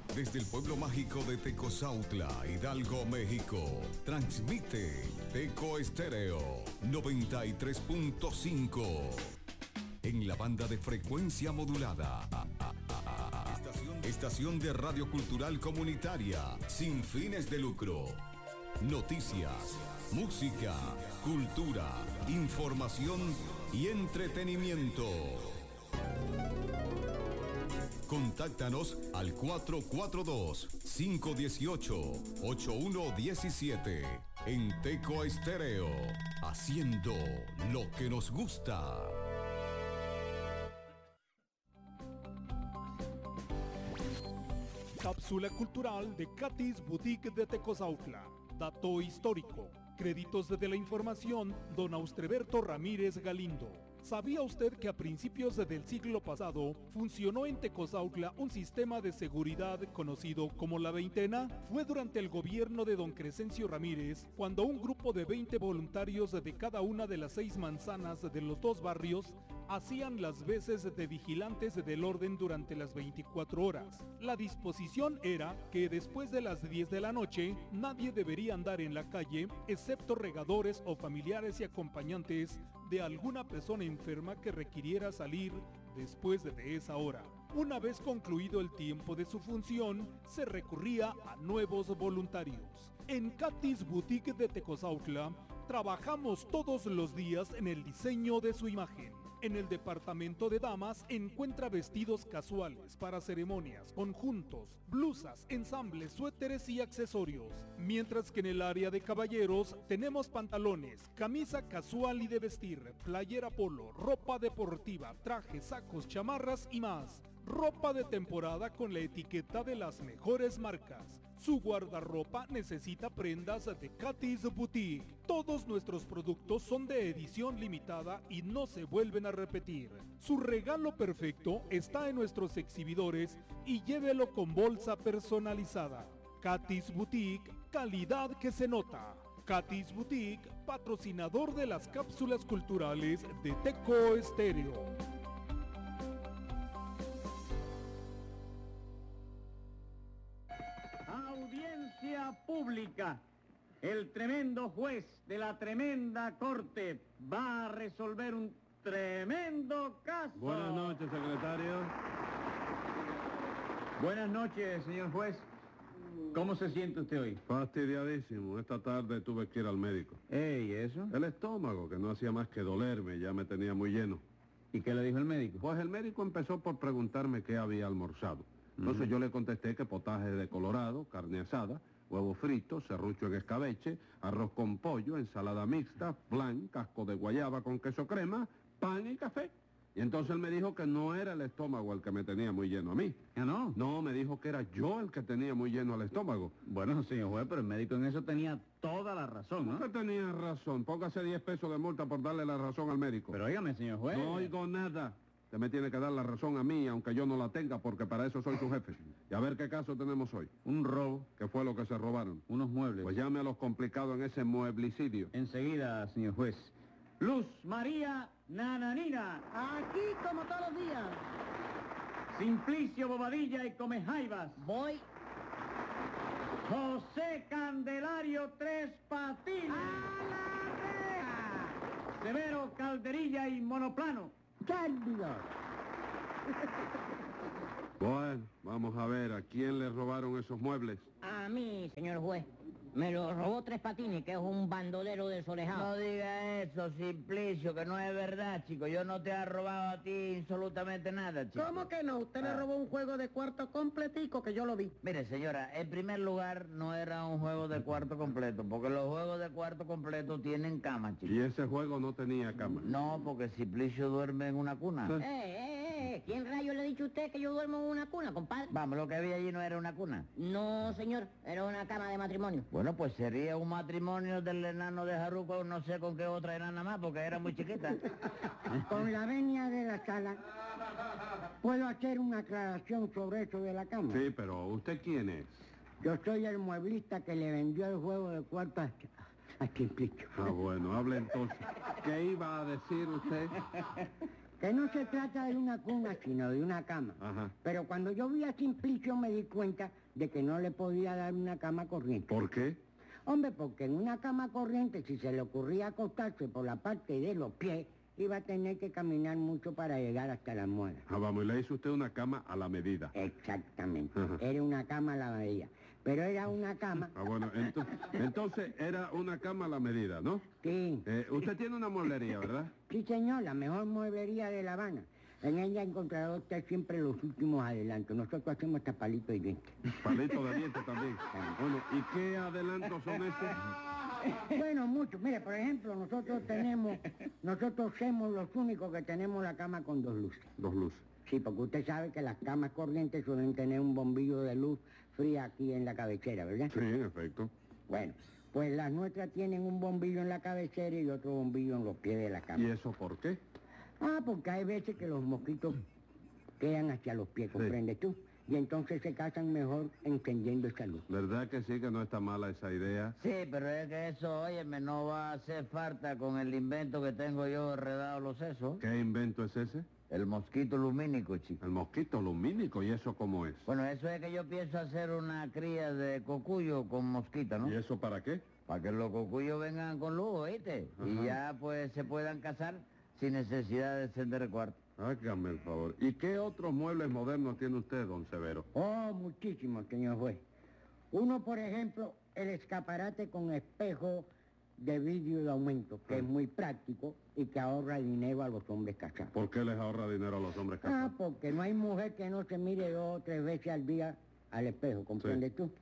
Desde el pueblo mágico de Tecozautla, Hidalgo, México, transmite Teco Estéreo 93.5 en la banda de frecuencia modulada. Estación de radio cultural comunitaria sin fines de lucro. Noticias, música, cultura, información y entretenimiento. Contáctanos al 442-518-8117 en Teco Estéreo, haciendo lo que nos gusta. Cápsula cultural de Katy's Boutique de Tecozautla. Dato histórico. Créditos de la información, don Austreberto Ramírez Galindo. ¿Sabía usted que a principios del siglo pasado funcionó en Tecozautla un sistema de seguridad conocido como la Veintena? Fue durante el gobierno de don Crescencio Ramírez cuando un grupo de 20 voluntarios de cada una de las 6 manzanas de los 2 barrios hacían las veces de vigilantes del orden durante las 24 horas. La disposición era que después de las 10 de la noche nadie debería andar en la calle excepto regadores o familiares y acompañantes de alguna persona enferma que requiriera salir después de esa hora. Una vez concluido el tiempo de su función, se recurría a nuevos voluntarios. En Katy's Boutique de Tecozautla, trabajamos todos los días en el diseño de su imagen. En el departamento de damas encuentra vestidos casuales para ceremonias, conjuntos, blusas, ensambles, suéteres y accesorios. Mientras que en el área de caballeros tenemos pantalones, camisa casual y de vestir, playera polo, ropa deportiva, trajes, sacos, chamarras y más. Ropa de temporada con la etiqueta de las mejores marcas. Su guardarropa necesita prendas de Katy's Boutique. Todos nuestros productos son de edición limitada y no se vuelven a repetir. Su regalo perfecto está en nuestros exhibidores y llévelo con bolsa personalizada. Katy's Boutique, calidad que se nota. Katy's Boutique, patrocinador de las cápsulas culturales de Teco Estéreo. Audiencia pública. El tremendo juez de la tremenda corte va a resolver un tremendo caso. Buenas noches, secretario. Buenas noches, señor juez. ¿Cómo se siente usted hoy? Fastidiadísimo. Esta tarde tuve que ir al médico. ¿Y eso? El estómago, que no hacía más que dolerme, ya me tenía muy lleno. ¿Y qué le dijo el médico? Pues el médico empezó por preguntarme qué había almorzado. Entonces yo le contesté que potaje de colorado, carne asada, huevo frito, serrucho en escabeche, arroz con pollo, ensalada mixta, flan, casco de guayaba con queso crema, pan y café. Y entonces él me dijo que no era el estómago el que me tenía muy lleno a mí. ¿Ah, no? No, me dijo que era yo el que tenía muy lleno el estómago. Bueno, señor juez, pero el médico en eso tenía toda la razón, ¿no? Usted tenía razón. Póngase 10 pesos de multa por darle la razón al médico. Pero óigame, señor juez. No oigo nada. Usted me tiene que dar la razón a mí, aunque yo no la tenga, porque para eso soy su jefe. Y a ver qué caso tenemos hoy. Un robo. ¿Qué fue lo que se robaron? Unos muebles. Pues llame a los complicados en ese mueblicidio. Enseguida, señor juez. Luz María Nananina. Aquí como todos los días. Simplicio Bobadilla y Comejaivas. Voy. José Candelario Tres Patines. ¡A la rea! Severo Calderilla y Monoplano. ¡Cándido! Bueno, vamos a ver, ¿a quién le robaron esos muebles? A mí, señor juez. Me lo robó Tres Patines, que es un bandolero desorejado. No diga eso, Simplicio, que no es verdad, chico. Yo no te he robado a ti absolutamente nada, chico. ¿Cómo que no? Usted le robó un juego de cuarto completico que yo lo vi. Mire, señora, en primer lugar, no era un juego de cuarto completo, porque los juegos de cuarto completo tienen cama, chico. Y ese juego no tenía cama. No, porque Simplicio duerme en una cuna. ¿Quién rayo le ha dicho a usted que yo duermo en una cuna, compadre? Vamos, lo que había allí no era una cuna. No, señor, era una cama de matrimonio. Bueno, pues sería un matrimonio del enano de Jaruco, no sé con qué otra enana más, porque era muy chiquita. Con la venia de la sala, ¿puedo hacer una aclaración sobre eso de la cama? Sí, pero ¿usted quién es? Yo soy el mueblista que le vendió el juego de cuarto a Simplicio. Ah, bueno, hable entonces. ¿Qué iba a decir usted? Que no se trata de una cuna, sino de una cama. Ajá. Pero cuando yo vi a Simplicio me di cuenta de que no le podía dar una cama corriente. ¿Por qué? Hombre, porque en una cama corriente, si se le ocurría acostarse por la parte de los pies, iba a tener que caminar mucho para llegar hasta la almohada. Ah, vamos, y le hizo usted una cama a la medida. Exactamente. Ajá. Era una cama a la medida. Pero era una cama... Ah, bueno, entonces era una cama a la medida, ¿no? Sí. Usted tiene una mueblería, ¿verdad? Sí, señor, la mejor mueblería de La Habana. En ella encontrará usted siempre los últimos adelantos. Nosotros hacemos hasta palitos y dientes. Palito de dientes también. Bueno, ¿y qué adelantos son esos? Bueno, muchos. Mire, por ejemplo, nosotros somos los únicos que tenemos la cama con 2 luces. 2 luces. Sí, porque usted sabe que las camas corrientes suelen tener un bombillo de luz fría aquí en la cabecera, ¿verdad? Sí, en efecto. Bueno, pues las nuestras tienen un bombillo en la cabecera y otro bombillo en los pies de la cama. ¿Y eso por qué? Ah, porque hay veces que los mosquitos quedan hacia los pies, ¿comprendes tú? Y entonces se casan mejor encendiendo esa luz. ¿Verdad que sí, que no está mala esa idea? Sí, pero es que eso, óyeme, no va a hacer falta con el invento que tengo yo enredado los sesos. ¿Qué invento es ese? El mosquito lumínico, chico. El mosquito lumínico, ¿y eso cómo es? Bueno, eso es que yo pienso hacer una cría de cocuyo con mosquita, ¿no? ¿Y eso para qué? Para que los cocuyos vengan con luz, ¿oíste? Y Ajá. ya pues se puedan casar sin necesidad de encender el cuarto. Hágame el favor. ¿Y qué otros muebles modernos tiene usted, don Severo? Oh, muchísimo, señor juez. Uno, por ejemplo, el escaparate con espejo de vidrio de aumento, que es muy práctico y que ahorra dinero a los hombres casados. ¿Por qué les ahorra dinero a los hombres Ah, casados? porque no hay mujer que no se mire 2 o 3 veces al día al espejo, ¿comprendes tú?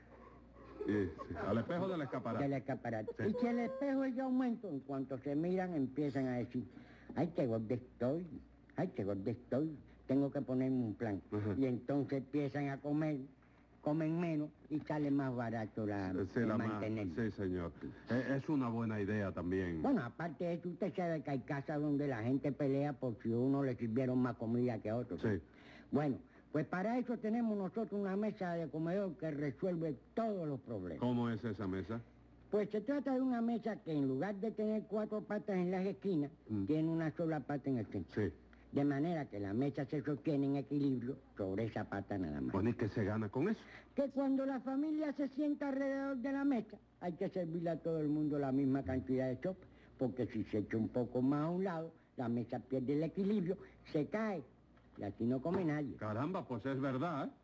Sí, al espejo del escaparate. Del escaparate. Sí. Y si el espejo es de aumento, en cuanto se miran, empiezan a decir, ay, qué gorda estoy, ay, qué gorda estoy, tengo que ponerme un plan. Ajá. Y entonces empiezan a comer, comen menos y sale más barato Sí, mantener. sí, señor. Es una buena idea también. Bueno, aparte de eso, usted sabe que hay casas donde la gente pelea por si uno le sirvieron más comida que a otro. Sí. Bueno, pues para eso tenemos nosotros una mesa de comedor que resuelve todos los problemas. ¿Cómo es esa mesa? Pues se trata de una mesa que en lugar de tener 4 patas en las esquinas, tiene una sola pata en el centro. Sí. De manera que la mesa se sostiene en equilibrio sobre esa pata nada más. Bueno, ¿y qué se gana con eso? Que cuando la familia se sienta alrededor de la mesa, hay que servirle a todo el mundo la misma cantidad de sopa, porque si se echa un poco más a un lado, la mesa pierde el equilibrio, se cae, y aquí no come nadie. Caramba, pues es verdad, ¿eh?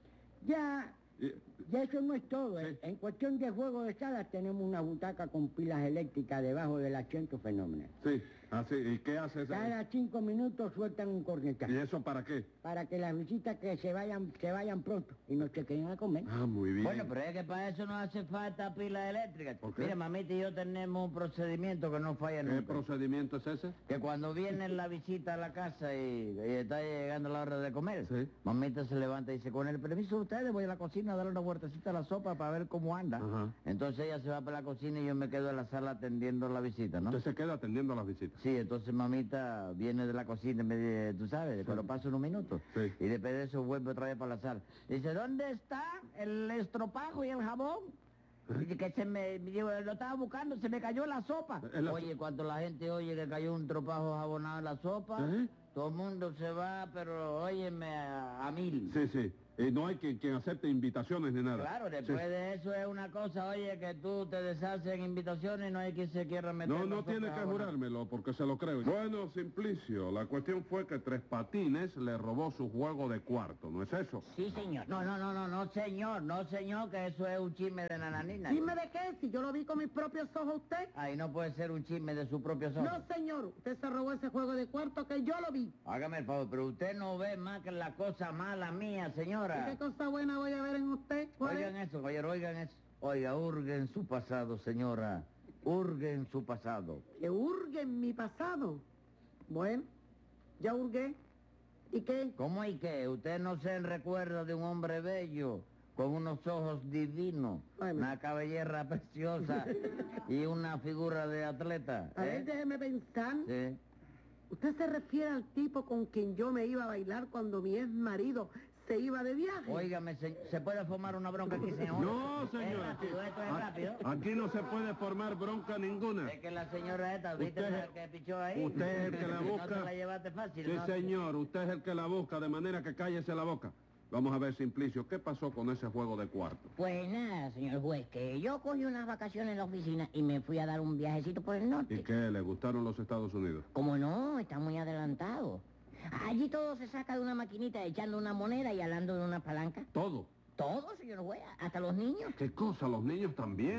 Ya eso no es todo, ¿eh? Sí. En cuestión de juego de sala tenemos una butaca con pilas eléctricas debajo del asiento fenomenal. Sí. Ah, sí. ¿Y qué hace esa? Cada 5 minutos sueltan un cornetazo. ¿Y eso para qué? Para que las visitas que se vayan pronto y no se queden a comer. Ah, muy bien. Bueno, pero es que para eso no hace falta pila eléctrica. ¿Por qué? Mira, mamita y yo tenemos un procedimiento que no falla ¿Qué nunca. procedimiento es ese? Que cuando viene la visita a la casa y está llegando la hora de comer, Sí. mamita se levanta y dice, con el permiso de ustedes voy a la cocina a darle una vueltecita a la sopa para ver cómo anda. Ajá. Entonces ella se va para la cocina y yo me quedo en la sala atendiendo la visita, ¿no? Usted se queda atendiendo a las visitas. Sí, entonces mamita viene de la cocina y me dice, tú sabes, cuando paso unos minutos. Sí. Y después de eso vuelve otra vez para la sala. Dice, ¿dónde está el estropajo y el jabón? Dice que yo lo estaba buscando, se me cayó la sopa. Oye, cuando la gente oye que cayó un tropajo jabonado en la sopa, ¿Eh? todo el mundo se va, pero óyeme, a 1000. Sí, sí. Y no hay quien acepte invitaciones ni nada. Claro, después Sí. de eso es una cosa, oye, que tú te deshaces en invitaciones y no hay quien se quiera meter. No, la no sopa tiene que jabonada. jurármelo, porque se lo creo. Bueno, Simplicio, la cuestión fue que Tres Patines le robó su juego de cuarto, ¿no es eso? Sí, señor. No, señor, que eso es un chisme de nananina. ¿Chisme de qué? Si yo lo vi con mis propios ojos usted. Ay, no puede ser un chisme de su propio ojos. No, señor. Usted se robó ese juego de cuarto que yo lo vi. Hágame el favor, pero usted no ve más que la cosa mala mía, ¿Y señora. qué cosa buena voy a ver en usted? ¿Cuál Oigan es? eso, caballero, oigan eso. Oiga, hurguen su pasado, señora. Hurguen su pasado. Que hurgue en mi pasado. Bueno, ya hurgué. ¿Y qué? ¿Cómo y qué? Usted no se recuerda de un hombre bello, con unos ojos divinos, Ay, una cabellera preciosa y una figura de atleta. A ver, déjeme pensar. Sí. ¿Usted se refiere al tipo con quien yo me iba a bailar cuando mi ex marido se iba de viaje. Óigame, ¿se puede formar una bronca aquí, señor? No, señor. Es rápido, esto es rápido. Aquí no se puede formar bronca ninguna. Es que la señora esta, ¿viste Usted- que pichó ahí? Usted es el que la No busca. te la llevaste fácil, Sí, ¿no? señor, usted es el que la busca, de manera que cállese la boca. Vamos a ver, Simplicio, ¿qué pasó con ese juego de cuarto? Pues nada, señor juez, que yo cogí unas vacaciones en la oficina y me fui a dar un viajecito por el norte. ¿Y qué? ¿Le gustaron los Estados Unidos? Como no, está muy adelantado. Allí todo se saca de una maquinita echando una moneda y hablando de una palanca. Todo. Todo, señor juez, hasta los niños. ¿Qué cosa? Los niños también.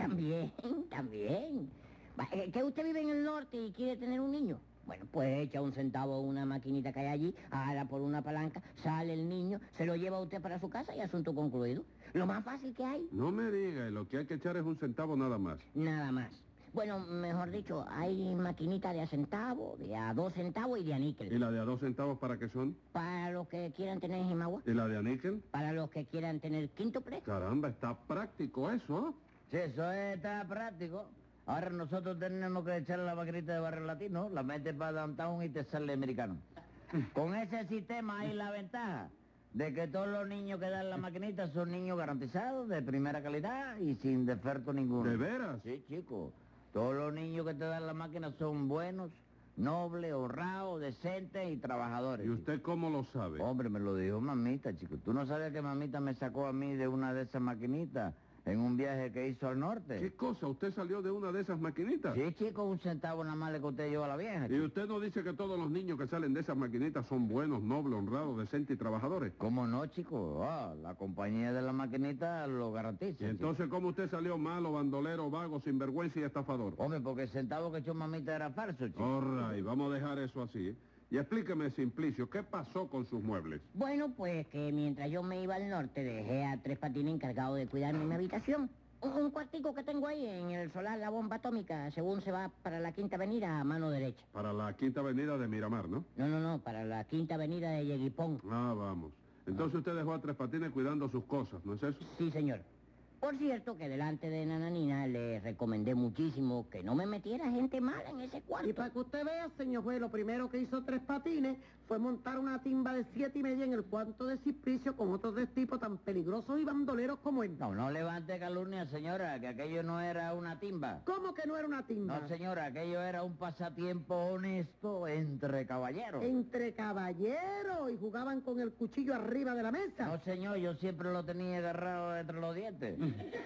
También. ¿Que usted vive en el norte y quiere tener un niño? Bueno, pues echa un centavo a una maquinita que hay allí, ala por una palanca, sale el niño, se lo lleva usted para su casa y asunto concluido. Lo más fácil que hay. No me diga, y lo que hay que echar es un centavo nada más. Nada más. Bueno, mejor dicho, hay maquinitas de a centavo, de a 2 centavos y de a ¿Y níquel. la de a 2 centavos para qué son? Para los que quieran tener jimagua, ¿Y la de a níquel? para los que quieran tener quíntuple. Caramba, está práctico eso, ¿eh? Sí, eso está práctico. Ahora nosotros tenemos que echar la maquinita de barrio latino, la metes para downtown y te sale americano. Con ese sistema hay la ventaja de que todos los niños que dan la maquinita son niños garantizados, de primera calidad y sin defecto ninguno. ¿De veras? Sí, chico. Todos los niños que te dan la máquina son buenos, nobles, honrados, decentes y trabajadores. ¿Y usted cómo lo sabe? Hombre, me lo dijo mamita, chico. ¿Tú no sabías que mamita me sacó a mí de una de esas maquinitas en un viaje que hizo al norte? ¿Qué cosa? ¿Usted salió de una de esas maquinitas? Sí, chico, un centavo nada más le conté yo a la vieja, ¿Y chico. usted no dice que todos los niños que salen de esas maquinitas son buenos, nobles, honrados, decentes y trabajadores? ¿Cómo no, chico? Ah, la compañía de la maquinita lo garantiza, ¿Y entonces cómo usted salió malo, bandolero, vago, sinvergüenza y estafador? chico. Hombre, porque el centavo que echó mamita era falso, chico. All right, vamos a dejar eso así, ¿eh? Y explíqueme, Simplicio, ¿qué pasó con sus muebles? Bueno, pues que mientras yo me iba al norte dejé a Tres Patines encargado de cuidarme mi habitación. Un cuartico que tengo ahí en el solar La Bomba Atómica, según se va para la Quinta Avenida a mano derecha. Para la Quinta Avenida de Miramar, ¿no? No, para la Quinta Avenida de Yeguipón. Ah, vamos. Entonces usted dejó a Tres Patines cuidando sus cosas, ¿no es eso? Sí, señor. Por cierto que delante de Nananina le recomendé muchísimo que no me metiera gente mala en ese cuarto. Y para que usted vea, señor juez, lo primero que hizo Tres Patines fue montar una timba de 7:30 en el cuarto de Simplicio con otros 2 tipos tan peligrosos y bandoleros como él. No levante calumnia, señora, que aquello no era una timba. ¿Cómo que no era una timba? No, señora, aquello era un pasatiempo honesto entre caballeros. Entre caballeros y jugaban con el cuchillo arriba de la mesa. No, señor, yo siempre lo tenía agarrado entre los dientes.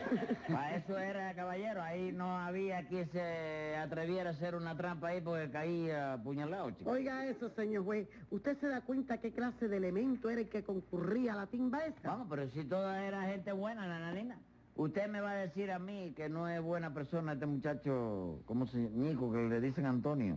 Para eso era caballero, ahí no había quien se atreviera a hacer una trampa ahí porque caía apuñalado, chico. Oiga eso, señor juez. ¿Usted se da cuenta qué clase de elemento era el que concurría a la timba esa? Vamos, pero si toda era gente buena, nananina. Usted me va a decir a mí que no es buena persona este muchacho, ¿cómo se llama? Nico, que le dicen Antonio.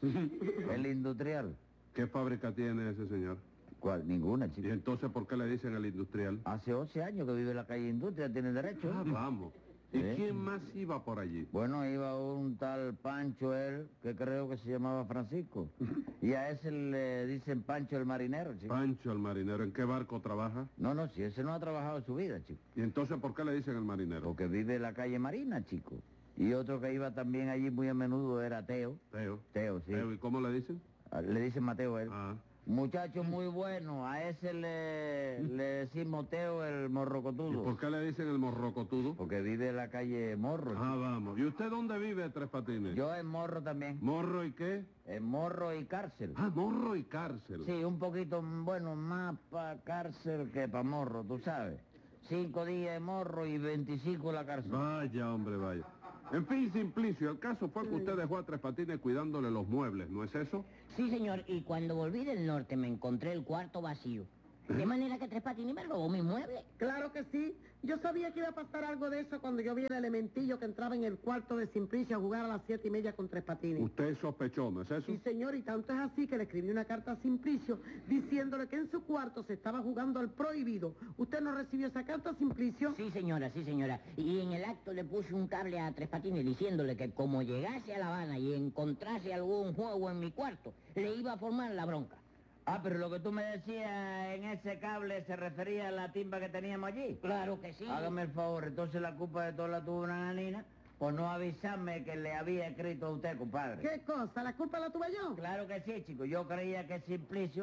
El industrial. ¿Qué fábrica tiene ese señor? ¿Cuál? Ninguna, ¿Y chico. entonces por qué le dicen el industrial? Hace 11 años que vive en la calle Industria, tiene derecho. Ah, vamos. ¿Y ¿Sí? quién más iba por allí? Bueno, iba un tal Pancho él, que creo que se llamaba Francisco. Y a ese le dicen Pancho el marinero, chico. Pancho el marinero. ¿En qué barco trabaja? No, si ese no ha trabajado en su vida, chico. ¿Y entonces por qué le dicen el marinero? Porque vive en la calle Marina, chico. Y otro que iba también allí muy a menudo era Teo. Teo. Teo, sí. Teo, ¿y cómo le dicen? Le dicen Mateo a él. Ah. Muchacho muy bueno, a ese le decimos Teo el ¿Y morrocotudo. por qué le dicen el morrocotudo? Porque vive en la calle Morro. chico. Ah, vamos. ¿Y usted dónde vive, Tres Patines? Yo en Morro también. ¿Morro y qué? En Morro y cárcel. Ah, morro y cárcel. Sí, un poquito, bueno, más para cárcel que para Morro, tú sabes. 5 días en Morro y 25 en la cárcel. Vaya, hombre, vaya. En fin, Simplicio, el caso fue que usted dejó a Tres Patines cuidándole los muebles, ¿no es eso? Sí, señor, y cuando volví del norte me encontré el cuarto vacío. De manera que Tres Patines me robó mis muebles. Claro que sí. Yo sabía que iba a pasar algo de eso cuando yo vi el elementillo que entraba en el cuarto de Simplicio a jugar a las 7:30 con Tres Patines. Usted sospechó, ¿no es eso? Sí, señor, y tanto es así que le escribí una carta a Simplicio diciéndole que en su cuarto se estaba jugando al prohibido. ¿Usted no recibió esa carta, Simplicio? Sí, señora, sí, señora. Y en el acto le puse un cable a Tres Patines diciéndole que como llegase a La Habana y encontrase algún juego en mi cuarto, le iba a formar la bronca. Ah, pero lo que tú me decías en ese cable se refería a la timba que teníamos allí. Claro que sí. Hágame el favor, entonces la culpa de todo la tuvo una nanina por no avisarme que le había escrito a usted, compadre. ¿Qué cosa? ¿La culpa la tuve yo? Claro que sí, chico. Yo creía que Simplicio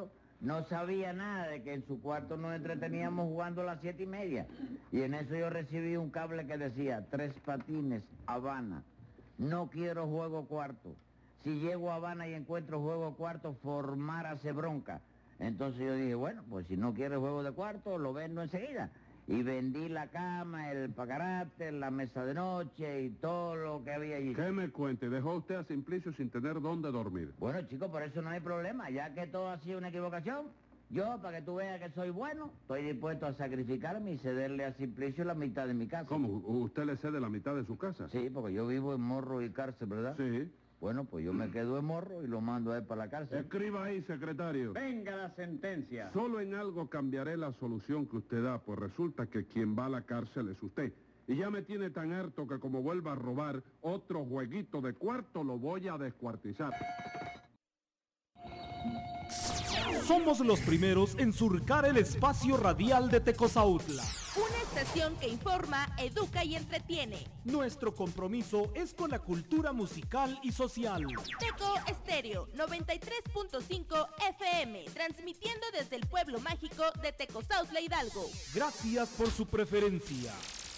No sabía nada de que en su cuarto nos entreteníamos jugando a las 7:30. Y en eso yo recibí un cable que decía, 3 Patines, Habana. No quiero juego cuarto. Si llego a Habana y encuentro juego cuarto, formar hace bronca. Entonces yo dije, bueno, pues si no quiere juego de cuarto, lo vendo enseguida. Y vendí la cama, el pacarate, la mesa de noche y todo lo que había allí. ¿Qué me cuente? ¿Dejó usted a Simplicio sin tener dónde dormir? Bueno, chicos, por eso no hay problema. Ya que todo ha sido una equivocación, yo, para que tú veas que soy bueno, estoy dispuesto a sacrificarme y cederle a Simplicio la mitad de mi casa. ¿Cómo? ¿Usted le cede la mitad de su casa? Sí, porque yo vivo en Morro y cárcel, ¿verdad? Sí. Bueno, pues yo me quedo en Morro y lo mando a él para la cárcel. Escriba ahí, secretario. Venga la sentencia. Solo en algo cambiaré la solución que usted da, pues resulta que quien va a la cárcel es usted. Y ya me tiene tan harto que como vuelva a robar otro jueguito de cuarto, lo voy a descuartizar. Somos los primeros en surcar el espacio radial de Tecozautla. Una estación que informa, educa y entretiene. Nuestro compromiso es con la cultura musical y social. Teco Estéreo 93.5 FM, transmitiendo desde el pueblo mágico de Tecozautla, Hidalgo. Gracias por su preferencia.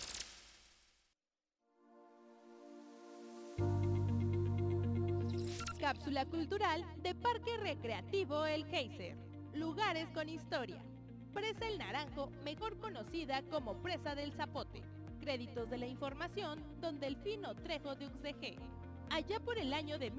Cápsula cultural de Parque Recreativo El Geyser. Lugares con historia. Presa El Naranjo, mejor conocida como Presa del Zapote. Créditos de la información, Don Delfino Trejo de Uxejé. Allá por el año de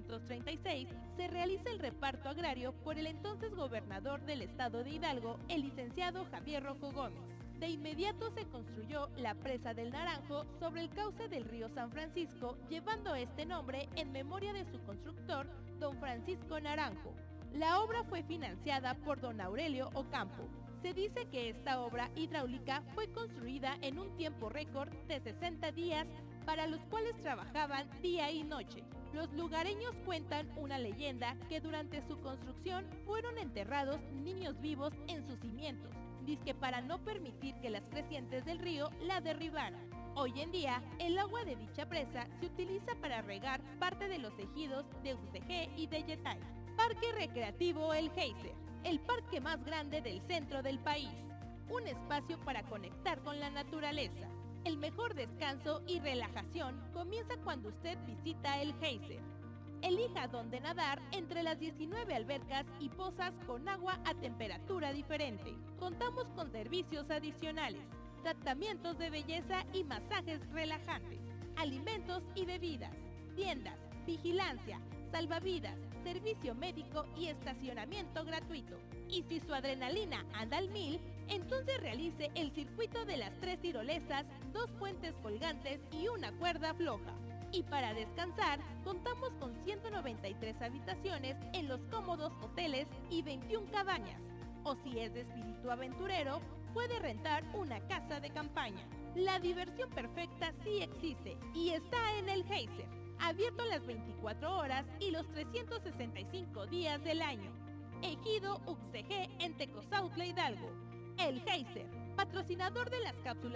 1936, se realiza el reparto agrario por el entonces gobernador del estado de Hidalgo, el licenciado Javier Rojo Gómez. De inmediato se construyó la Presa del Naranjo sobre el cauce del río San Francisco, llevando este nombre en memoria de su constructor, don Francisco Naranjo. La obra fue financiada por don Aurelio Ocampo. Se dice que esta obra hidráulica fue construida en un tiempo récord de 60 días, para los cuales trabajaban día y noche. Los lugareños cuentan una leyenda que durante su construcción fueron enterrados niños vivos en sus cimientos, dizque para no permitir que las crecientes del río la derribaran. Hoy en día, el agua de dicha presa se utiliza para regar parte de los ejidos de Uxejé y de Yetay. Parque Recreativo El Geyser, el parque más grande del centro del país. Un espacio para conectar con la naturaleza. El mejor descanso y relajación comienza cuando usted visita El Geyser. Elija dónde nadar entre las 19 albercas y pozas con agua a temperatura diferente. Contamos con servicios adicionales, tratamientos de belleza y masajes relajantes, alimentos y bebidas, tiendas, vigilancia, salvavidas, servicio médico y estacionamiento gratuito. Y si su adrenalina anda al 1000, entonces realice el circuito de las 3 tirolesas, 2 puentes colgantes y una cuerda floja. Y para descansar, contamos con 193 habitaciones en los cómodos hoteles y 21 cabañas. O si es de espíritu aventurero, puede rentar una casa de campaña. La diversión perfecta sí existe y está en El Geyser, abierto las 24 horas y los 365 días del año. Ejido Uxejé en Tecozautla, Hidalgo. El Geyser, patrocinador de las cápsulas